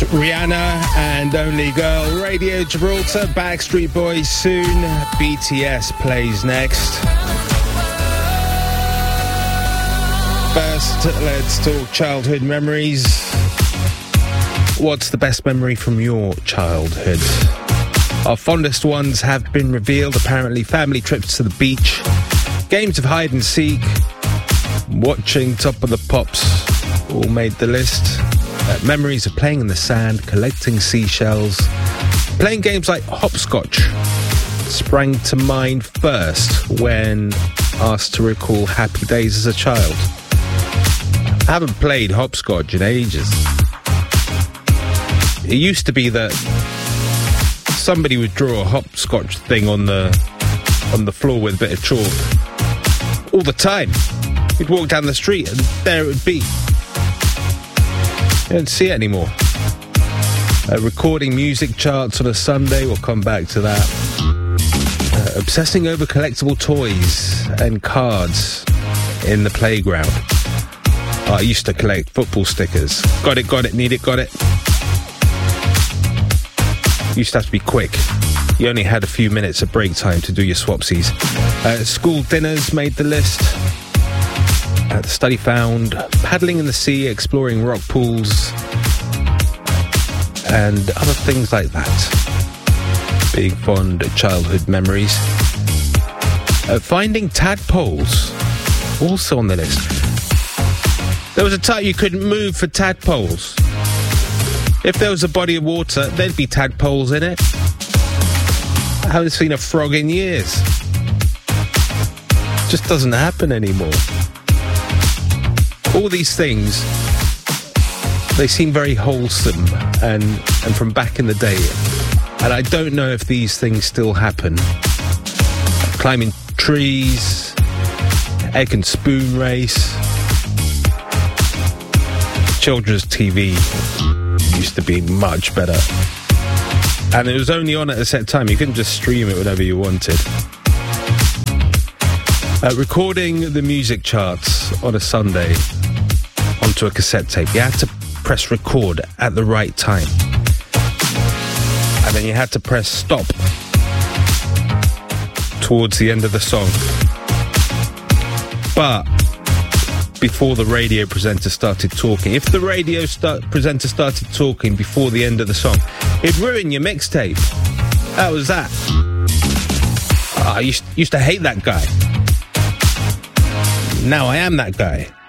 Rihanna and Only Girl, Radio Gibraltar, Backstreet Boys soon, BTS plays next. First, let's talk childhood memories. What's the best memory from your childhood? Our fondest ones have been revealed. Apparently, family trips to the beach, games of hide and seek, watching Top of the Pops all made the list. Memories of playing in the sand, collecting seashells, playing games like hopscotch sprang to mind first when asked to recall happy days as a child. I haven't played hopscotch in ages. It used to be that somebody would draw a hopscotch thing on the floor with a bit of chalk all the time. You'd walk down the street and there it would be. You don't see it anymore. Recording music charts on a Sunday, we'll come back to that. Obsessing over collectible toys and cards in the playground. I used to collect football stickers. Got it, need it, got it. Used to have to be quick. You only had a few minutes of break time to do your swapsies. School dinners made the list. The study found paddling in the sea, exploring rock pools, and other things like that. Big fond childhood memories. Finding tadpoles, also on the list. There was a time you couldn't move for tadpoles. If there was a body of water, there'd be tadpoles in it. I haven't seen a frog in years. Just doesn't happen anymore. All these things, they seem very wholesome and from back in the day. And I don't know if these things still happen. Climbing trees, egg and spoon race. Children's TV used to be much better. And it was only on at a set time. You couldn't just stream it whenever you wanted. Recording the music charts on a Sunday onto a cassette tape. You had to press record at the right time. And then you had to press stop towards the end of the song. But before the radio presenter started talking, if the radio presenter started talking before the end of the song, it'd ruin your mixtape. That was that. I used to hate that guy. Now I am that guy.